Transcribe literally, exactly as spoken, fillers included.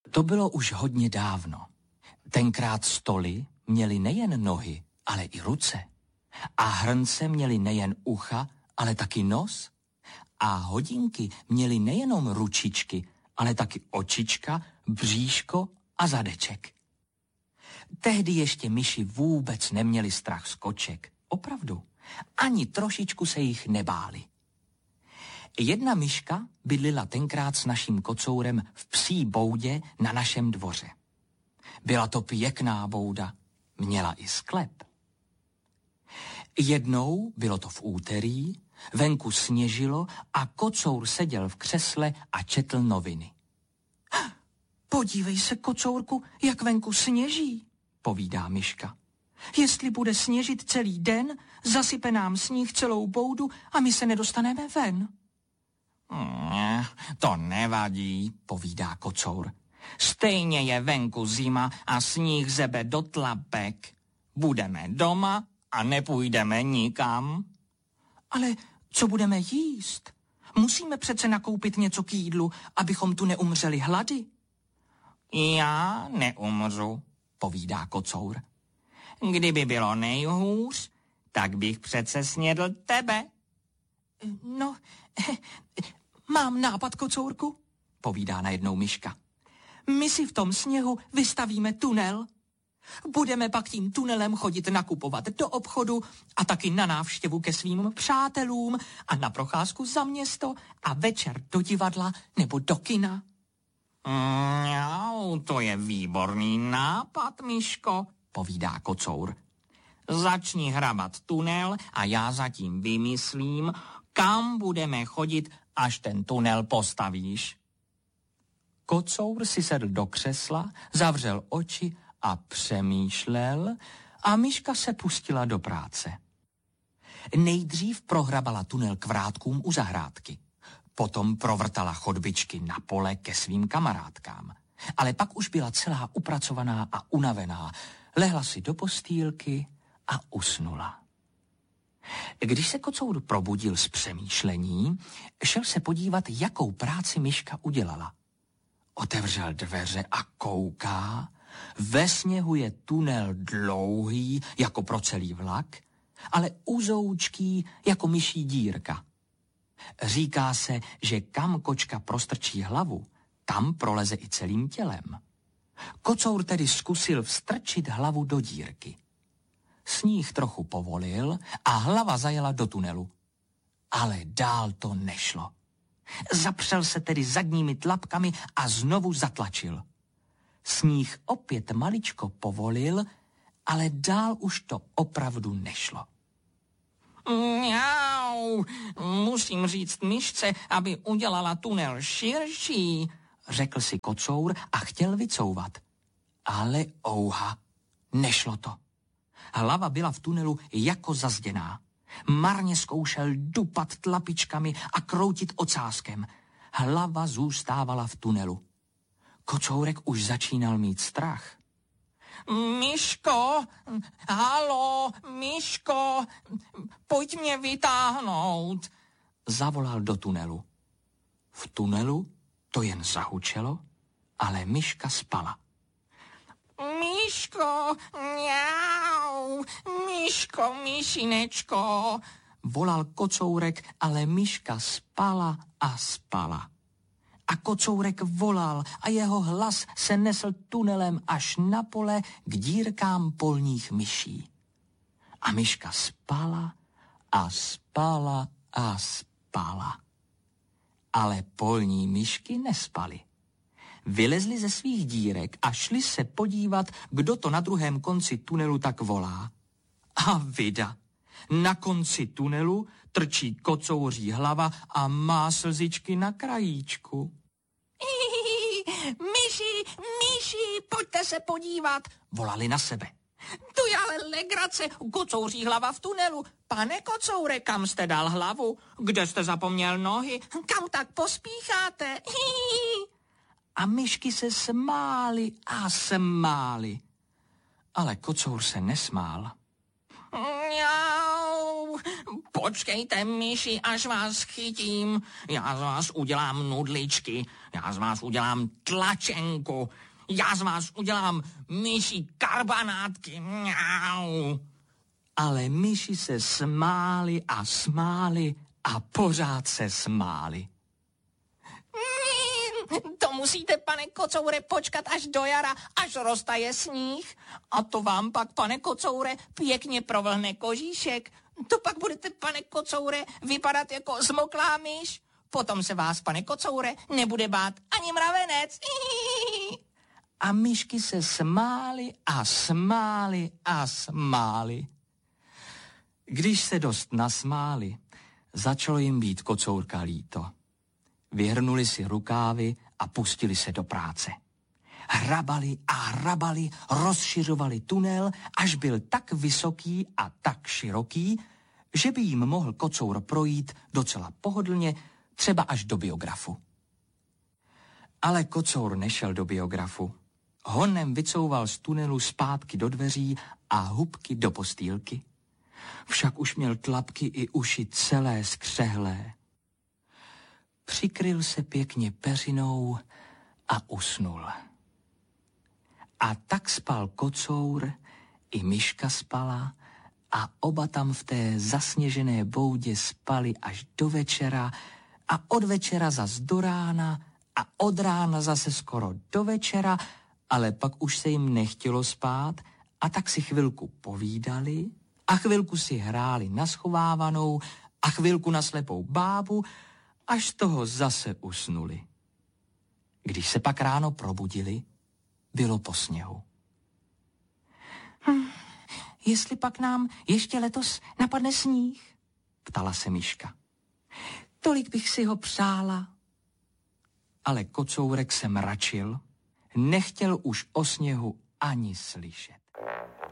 To bylo už hodně dávno. Tenkrát stoly měly nejen nohy, ale i ruce. A hrnce měly nejen ucha, ale taky nos. A hodinky měly nejenom ručičky, ale taky očička, bříško a zadeček. Tehdy ještě myši vůbec neměli strach z koček. Opravdu. Ani trošičku se jich nebáli. Jedna myška bydlila tenkrát s naším kocourem v psí boudě na našem dvoře. Byla to pěkná bouda. Měla i sklep. Jednou, bylo to v úterý, venku sněžilo a kocour seděl v křesle a četl noviny. Podívej se, kocourku, jak venku sněží, povídá myška. Jestli bude sněžit celý den, zasype nám sníh celou boudu a my se nedostaneme ven. Mm, to nevadí, povídá kocour. Stejně je venku zima a sníh zebe do tlapek. Budeme doma a nepůjdeme nikam. Ale co budeme jíst? Musíme přece nakoupit něco k jídlu, abychom tu neumřeli hlady. Já neumřu, povídá kocour. Kdyby bylo nejhůř, tak bych přece snědl tebe. No, mám nápad, kocourku, povídá najednou myška. My si v tom sněhu vystavíme tunel. Budeme pak tím tunelem chodit nakupovat do obchodu a taky na návštěvu ke svým přátelům a na procházku za město a večer do divadla nebo do kina. Mm, to je výborný nápad, myško, povídá kocour. Začni hrabat tunel a já zatím vymyslím, kam budeme chodit, až ten tunel postavíš. Kocour si sedl do křesla, zavřel oči a přemýšlel a myška se pustila do práce. Nejdřív prohrabala tunel k vrátkům u zahrádky. Potom provrtala chodbičky na pole ke svým kamarádkám. Ale pak už byla celá upracovaná a unavená. Lehla si do postýlky a usnula. Když se kocour probudil z přemýšlení, šel se podívat, jakou práci myška udělala. Otevřel dveře a kouká. Ve sněhu je tunel dlouhý, jako pro celý vlak, ale uzoučký, jako myší dírka. Říká se, že kam kočka prostrčí hlavu, tam proleze i celým tělem. Kocour tedy zkusil vstrčit hlavu do dírky. Sníh trochu povolil a hlava zajela do tunelu. Ale dál to nešlo. Zapřel se tedy zadními tlapkami a znovu zatlačil. Sníh opět maličko povolil, ale dál už to opravdu nešlo. Mňau, musím říct myšce, aby udělala tunel širší, řekl si kocour a chtěl vycouvat. Ale ouha, nešlo to. Hlava byla v tunelu jako zazděná. Marně zkoušel dupat tlapičkami a kroutit ocáskem. Hlava zůstávala v tunelu. Kocourek už začínal mít strach. Myško, halo, myško, pojď mě vytáhnout, zavolal do tunelu. V tunelu to jen zahučelo, ale myška spala. Myško, mňau, myško, myšinečko, volal kocourek, ale myška spala a spala. A kocourek volal a jeho hlas se nesl tunelem až na pole k dírkám polních myší. A myška spala a spala a spala. Ale polní myšky nespaly. Vylezli ze svých dírek a šli se podívat, kdo to na druhém konci tunelu tak volá. A vida, na konci tunelu trčí kocouří hlava a má slzičky na krajíčku. Myši, myši, pojďte se podívat, volali na sebe. Tu je ale legrace, kocouří hlava v tunelu. Pane kocoure, kam jste dal hlavu? Kde jste zapomněl nohy? Kam tak pospícháte? A myšky se smály a smály. Ale kocour se nesmál. Mňau, Počkejte, myši, až vás chytím. Já z vás udělám nudličky. Já z vás udělám tlačenku. Já z vás udělám myši karbanátky. Mňau. Ale myši se smáli a smáli a pořád se smáli. To musíte, pane Kocoure, počkat až do jara, až roztaje sníh. A to vám pak, pane Kocoure, pěkně provlhne kožíšek. To pak budete, pane Kocoure, vypadat jako zmoklá myš. Potom se vás, pane Kocoure, nebude bát ani mravenec. A myšky se smály a smály a smály. Když se dost nasmáli, začalo jim být Kocourka líto. Vyhrnuli si rukávy a pustili se do práce. Hrabali a hrabali, rozšiřovali tunel, až byl tak vysoký a tak široký, že by jim mohl Kocour projít docela pohodlně, třeba až do biografu. Ale Kocour nešel do biografu. Honem vycouval z tunelu zpátky do dveří a hubky do postýlky. Však už měl tlapky i uši celé skřehlé. Přikryl se pěkně peřinou a usnul. A tak spal Kocour, i myška spala a oba tam v té zasněžené boudě spali až do večera a od večera zas do rána a od rána zase skoro do večera, ale pak už se jim nechtělo spát a tak si chvilku povídali a chvilku si hráli na schovávanou a chvilku na slepou bábu, až z toho zase usnuli. Když se pak ráno probudili, bylo po sněhu. Hm, jestli pak nám ještě letos napadne sníh, ptala se myška. Tolik bych si ho přála. Ale Kocourek se mračil, nechtěl už o sněhu ani slyšet.